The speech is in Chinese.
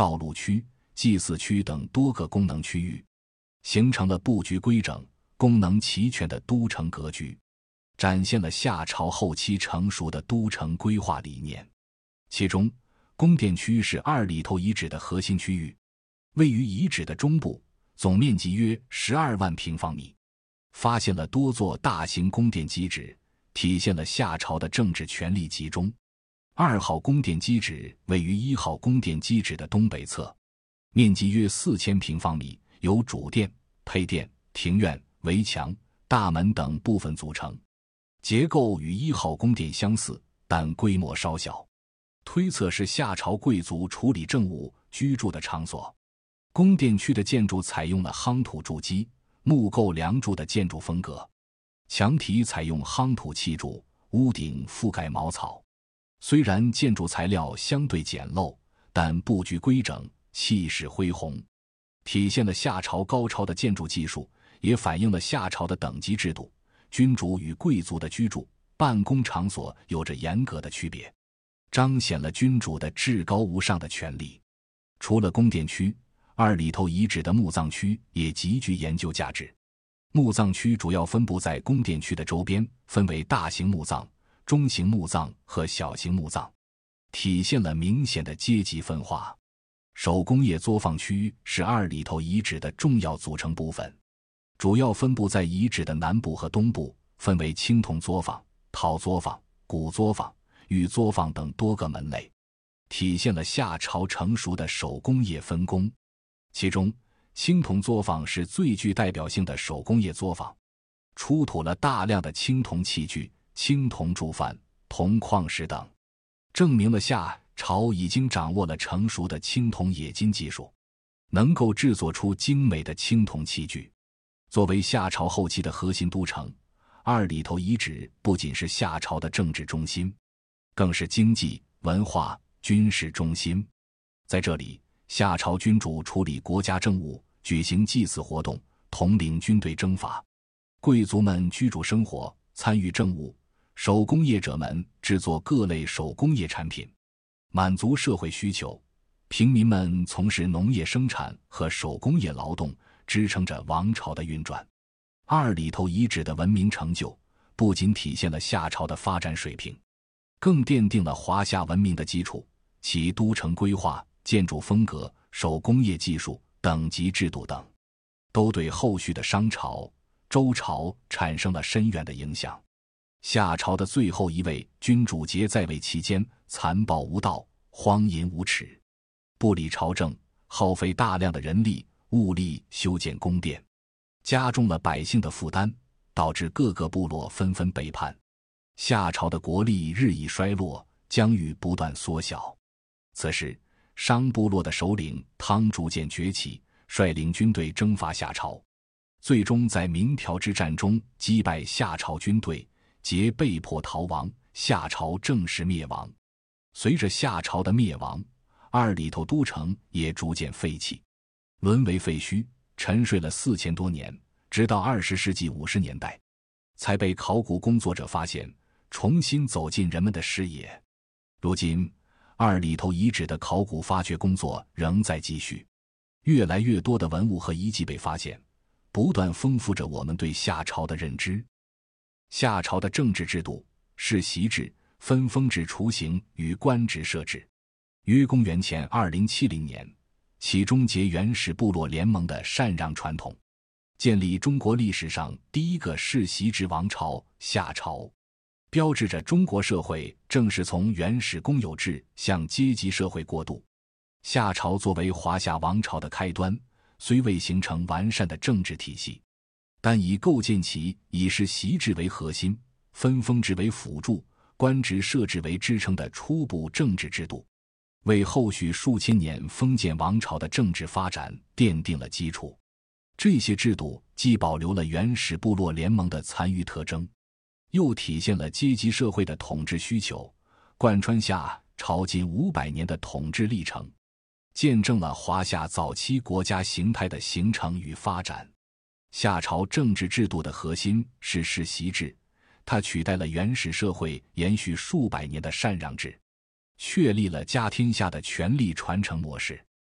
道路区、祭祀区等多个功能区域，形成了布局规整、功能齐全的都城格局，展现了夏朝后期成熟的都城规划理念。其中，宫殿区是二里头遗址的核心区域，位于遗址的中部，总面积约12万平方米，发现了多座大型宫殿基址，体现了夏朝的政治权力集中。2号宫殿基址位于1号宫殿基址的东北侧，面积约4000平方米，由主殿、配殿、庭院、围墙、大门等部分组成，结构与1号宫殿相似，但规模稍小。推测是夏朝贵族处理政务、居住的场所。宫殿区的建筑采用了夯土筑基、木构梁柱的建筑风格，墙体采用夯土砌筑，屋顶覆盖茅草。虽然建筑材料相对简陋，但布局规整，气势恢宏，体现了夏朝高超的建筑技术，也反映了夏朝的等级制度。君主与贵族的居住、办公场所有着严格的区别，彰显了君主的至高无上的权力。除了宫殿区，二里头遗址的墓葬区也极具研究价值。墓葬区主要分布在宫殿区的周边，分为大型墓葬、中型墓葬和小型墓葬，体现了明显的阶级分化。手工业作坊区是二里头遗址的重要组成部分，主要分布在遗址的南部和东部，分为青铜作坊、陶作坊、骨作坊、玉作坊等多个门类，体现了夏朝成熟的手工业分工。其中，青铜作坊是最具代表性的手工业作坊，出土了大量的青铜器具、青铜铸范、铜矿石等，证明了夏朝已经掌握了成熟的青铜冶金技术，能够制作出精美的青铜器具。作为夏朝后期的核心都城，二里头遗址不仅是夏朝的政治中心，更是经济、文化、军事中心。在这里，夏朝君主处理国家政务，举行祭祀活动，统领军队征伐；贵族们居住生活，参与政务；手工业者们制作各类手工业产品，满足社会需求；平民们从事农业生产和手工业劳动，支撑着王朝的运转。二里头遗址的文明成就，不仅体现了夏朝的发展水平，更奠定了华夏文明的基础。其都城规划、建筑风格、手工业技术、等级制度等，都对后续的商朝、周朝产生了深远的影响。夏朝的最后一位君主桀在位期间，残暴无道，荒淫无耻，不理朝政，耗费大量的人力物力修建宫殿，加重了百姓的负担，导致各个部落纷纷背叛。夏朝的国力日益衰落，疆域不断缩小。此时，商部落的首领汤逐渐崛起，率领军队征伐夏朝，最终在鸣条之战中击败夏朝军队，桀被迫逃亡，夏朝正式灭亡。随着夏朝的灭亡，二里头都城也逐渐废弃，沦为废墟，沉睡了4000多年，直到20世纪50年代，才被考古工作者发现，重新走进人们的视野。如今，二里头遗址的考古发掘工作仍在继续，越来越多的文物和遗迹被发现，不断丰富着我们对夏朝的认知。夏朝的政治制度，世袭制、分封制雏形与官职设置，于公元前2070年起终结原始部落联盟的禅让传统，建立中国历史上第一个世袭制王朝夏朝，标志着中国社会正式从原始公有制向阶级社会过渡。夏朝作为华夏王朝的开端，虽未形成完善的政治体系，但已构建起以世袭制为核心、分封制为辅助、官职设置为支撑的初步政治制度，为后续数千年封建王朝的政治发展奠定了基础。这些制度既保留了原始部落联盟的残余特征，又体现了阶级社会的统治需求，贯穿夏朝近500年的统治历程，见证了华夏早期国家形态的形成与发展。夏朝政治制度的核心是世袭制，它取代了原始社会延续数百年的禅让制，确立了家天下的权力传承模式。